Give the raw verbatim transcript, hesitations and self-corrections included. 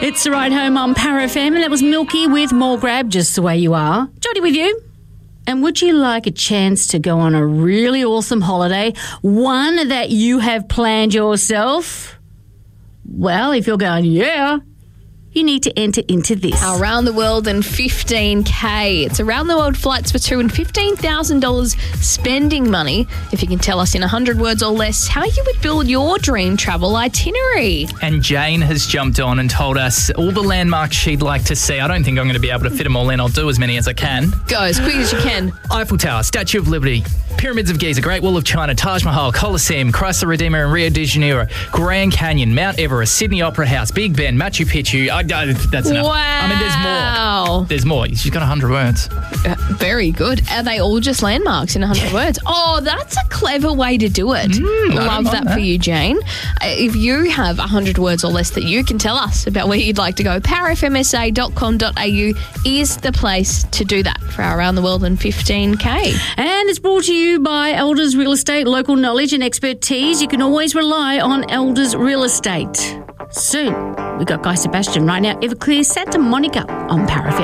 It's the ride home on Power F M, and that was Milky with More Grab, Just the Way You Are. Jodie with you. And would you like a chance to go on a really awesome holiday, one that you have planned yourself? Well, if you're going, yeah, you need to enter into this. Around the world in fifteen K. It's around the world flights for two and fifteen thousand dollars spending money. If you can tell us in one hundred words or less how you would build your dream travel itinerary. And Jane has jumped on and told us all the landmarks she'd like to see. I don't think I'm going to be able to fit them all in. I'll do as many as I can. Go as quick as you can. Eiffel Tower, Statue of Liberty, Pyramids of Giza, Great Wall of China, Taj Mahal, Colosseum, Christ the Redeemer in Rio de Janeiro, Grand Canyon, Mount Everest, Sydney Opera House, Big Ben, Machu Picchu. I, I, that's enough. Wow. I mean, there's more. There's more. She's got one hundred words. Uh, very good. Are they all just landmarks in one hundred words? Oh, that's a clever way to do it. Mm, Love that, that for you, Jane. Uh, if you have one hundred words or less that you can tell us about where you'd like to go, power f m s a dot com dot a u is the place to do that for our Around the World in fifteen K. And it's brought to you by Elders Real Estate, local knowledge and expertise. You can always rely on Elders Real Estate. Soon, we got Guy Sebastian right now, Everclear Santa Monica on Power F M.